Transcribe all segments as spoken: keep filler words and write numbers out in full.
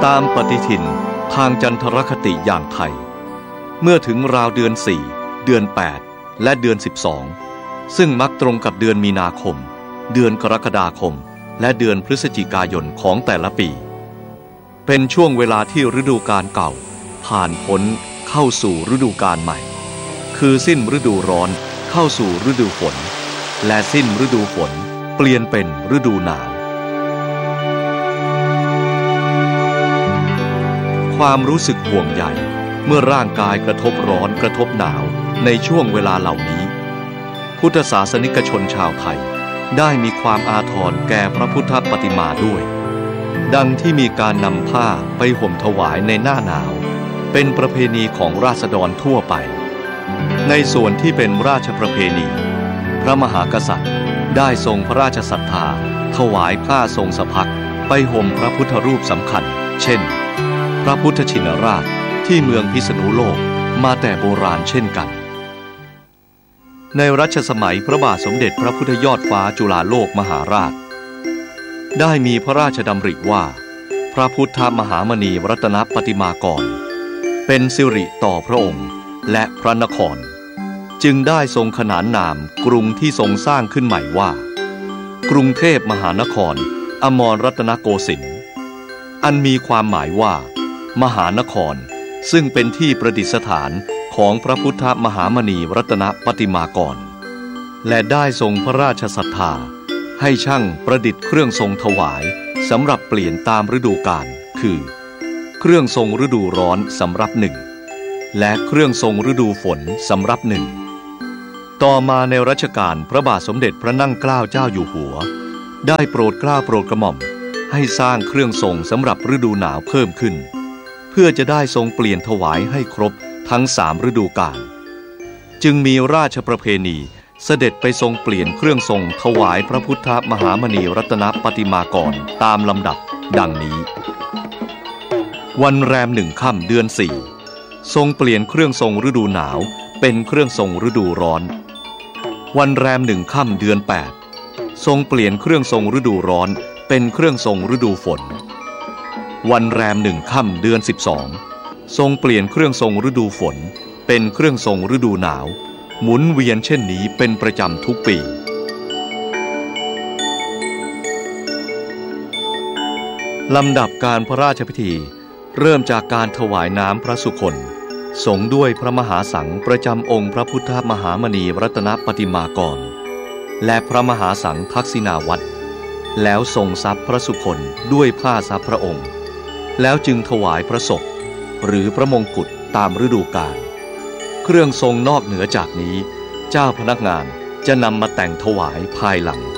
ตามปฏิทินทางจันทรคติอย่างไทยเมื่อถึงราวเดือนสี่เดือนแปดและเดือนสิบสองซึ่งมักตรงกับเดือนมีนาคมเดือนกรกฎาคมและเดือนพฤศจิกายนของแต่ละปีเป็นช่วงเวลาที่ฤดูกาลเก่าผ่านพ้นเข้าสู่ฤดูกาลใหม่คือสิ้นฤดูร้อนเข้าสู่ฤดูฝนและสิ้นฤดูฝนเปลี่ยนเป็นฤดูหนาวความรู้สึกห่วงใยเมื่อร่างกายกระทบร้อนกระทบหนาวในช่วงเวลาเหล่านี้พุทธศาสนิกชนชาวไทยได้มีความอาทรแก่พระพุทธปฏิมาด้วยดังที่มีการนำผ้าไปห่มถวายในหน้าหนาวเป็นประเพณีของราษฎรทั่วไปในส่วนที่เป็นราชประเพณีพระมหากษัตริย์ได้ทรงพระราชศรัทธาถวายผ้าทรงสะพักไปห่มพระพุทธรูปสำคัญเช่นพระพุทธชินราชที่เมืองพิษณุโลกมาแต่โบราณเช่นกันในรัชสมัยพระบาทสมเด็จพระพุทธยอดฟ้าจุฬาโลกมหาราชได้มีพระราชดำริว่าพระพุทธมหามณีรัตนปฏิมากรเป็นสิริต่อพระองค์และพระนครจึงได้ทรงขนานนามกรุงที่ทรงสร้างขึ้นใหม่ว่ากรุงเทพมหานครอมรรัตนโกสินทร์อันมีความหมายว่ามหานครซึ่งเป็นที่ประดิษฐานของพระพุทธมหามณีรัตนปฏิมากรและได้ทรงพระราชศรัทธาให้ช่างประดิษฐ์เครื่องทรงถวายสำหรับเปลี่ยนตามฤดูกาลคือเครื่องทรงฤดูร้อนสำหรับหนึ่งและเครื่องทรงฤดูฝนสำหรับหนึ่งต่อมาในรัชกาลพระบาทสมเด็จพระนั่งเกล้าเจ้าอยู่หัวได้โปรดเกล้าโปรดกระหม่อมให้สร้างเครื่องทรงสำหรับฤดูหนาวเพิ่มขึ้นเพื่อจะได้ทรงเปลี่ยนถวายให้ครบทั้งสามฤดูกาลจึงมีราชประเพณีเสด็จไปทรงเปลี่ยนเครื่องทรงถวายพระพุทธมหามณีรัตนปฏิมากรตามลำดับดังนี้วันแรมหนึ่งค่ำเดือนสี่ทรงเปลี่ยนเครื่องทรงฤดูหนาวเป็นเครื่องทรงฤดูร้อนวันแรมหนึ่งค่ำเดือนแปดทรงเปลี่ยนเครื่องทรงฤดูร้อนเป็นเครื่องทรงฤดูฝนวันแรมหนึ่งค่ำเดือนสิบสองทรงเปลี่ยนเครื่องทรงฤดูฝนเป็นเครื่องทรงฤดูหนาวหมุนเวียนเช่นนี้เป็นประจำทุกปีลำดับการพระราชพิธีเริ่มจากการถวายน้ำพระสุคนสงด้วยพระมหาสังฆ์ประจำองค์พระพุทธมหามณีรัตนปฏิมากรและพระมหาสังฆทักษิณาวัตรแล้วทรงซับพระสุคนด้วยผ้าซับพระองค์แล้วจึงถวายพระศพหรือพระมงกุฎตามฤดูกาลเครื่องทรงนอกเหนือจากนี้เจ้าพนักงานจะนำมาแต่งถวายภายหลัง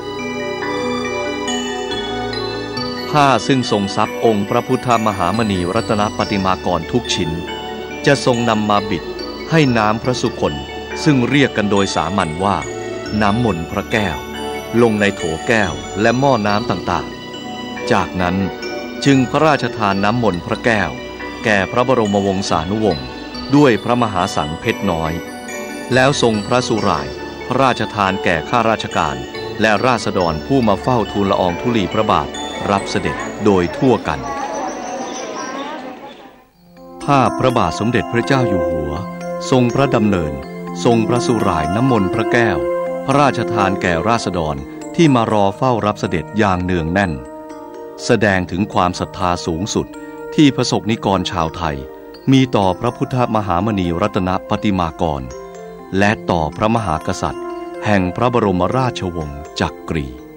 ผ้าซึ่งทรงซับองค์พระพุทธมหามณีรัตนปฏิมากรทุกชิ้นจะทรงนำมาบิดให้น้ำพระสุคนซึ่งเรียกกันโดยสามัญว่าน้ำมนต์พระแก้วลงในโถแก้วและหม้อน้ำต่างๆจากนั้นจึงพระราชทานน้ำมนต์พระแก้วแก่พระบรมวงศานุวงศ์ด้วยพระมหาสังเพชรน้อยแล้วทรงพระสุร่ายพระราชทานแก่ข้าราชการและราษฎรผู้มาเฝ้าทูลละอองธุลีพระบาทรับเสด็จโดยทั่วกันภาพพระบาทสมเด็จพระเจ้าอยู่หัวทรงพระดำเนินทรงพระสุร่ายน้ำมนต์พระแก้วพระราชทานแก่ราษฎรที่มารอเฝ้ารับเสด็จอย่างเนืองแน่นแสดงถึงความศรัทธาสูงสุดที่ประสบนิกรชาวไทยมีต่อพระพุทธมหามณีรัตนปฏิมากรและต่อพระมหากษัตริย์แห่งพระบรมราชวงศ์จักรี